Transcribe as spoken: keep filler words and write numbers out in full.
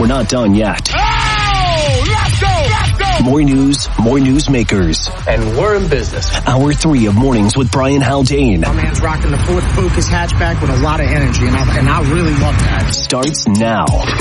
we're not done yet. Oh, let's go, let's go. More news, more newsmakers. And we're in business. Hour three of Mornings with Brian Haldane. My man's rocking the Ford Focus hatchback with a lot of energy, and I, and I really love that. Starts now.